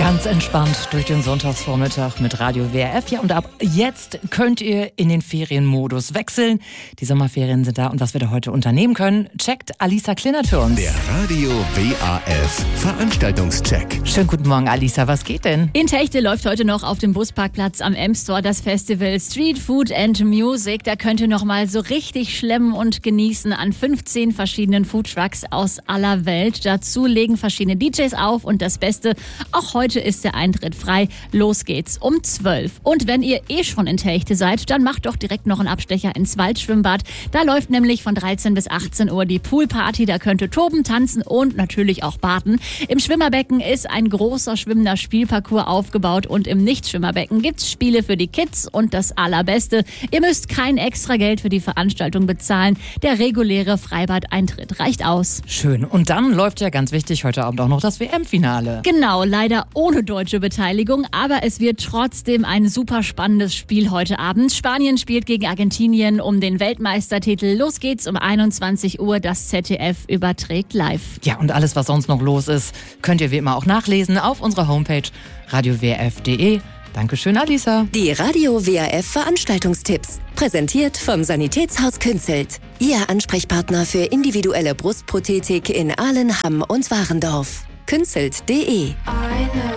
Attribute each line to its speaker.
Speaker 1: Ganz entspannt durch den Sonntagsvormittag mit Radio WRF. Ja, und ab jetzt könnt ihr in den Ferienmodus wechseln. Die Sommerferien sind da und was wir da heute unternehmen können, checkt Alisa Klinnert für uns.
Speaker 2: Der Radio WAF Veranstaltungscheck.
Speaker 1: Schönen guten Morgen, Alisa. Was geht denn?
Speaker 3: In Techte läuft heute noch auf dem Busparkplatz am Emstor das Festival Street Food and Music. Da könnt ihr noch mal so richtig schlemmen und genießen an 15 verschiedenen Foodtrucks aus aller Welt. Dazu legen verschiedene DJs auf und das Beste, auch heute ist der Eintritt frei. Los geht's um 12. Und wenn ihr schon in Techte seid, dann macht doch direkt noch einen Abstecher ins Waldschwimmbad. Da läuft nämlich von 13 bis 18 Uhr die Poolparty. Da könnt ihr toben, tanzen und natürlich auch baden. Im Schwimmerbecken ist ein großer schwimmender Spielparcours aufgebaut und im Nichtschwimmerbecken gibt's Spiele für die Kids und das Allerbeste, ihr müsst kein extra Geld für die Veranstaltung bezahlen. Der reguläre Freibad-Eintritt reicht aus.
Speaker 1: Schön. Und dann läuft ja ganz wichtig heute Abend auch noch das WM-Finale.
Speaker 3: Genau, leider ohne deutsche Beteiligung, aber es wird trotzdem ein super spannendes Spiel heute Abend. Spanien spielt gegen Argentinien um den Weltmeistertitel. Los geht's um 21 Uhr. Das ZDF überträgt live.
Speaker 1: Ja, und alles, was sonst noch los ist, könnt ihr wie immer auch nachlesen auf unserer Homepage radiowrf.de. Dankeschön, Alisa.
Speaker 4: Die Radio WRF Veranstaltungstipps. Präsentiert vom Sanitätshaus Künzelt. Ihr Ansprechpartner für individuelle Brustprothetik in Ahlen, Hamm und Warendorf. Künzelt.de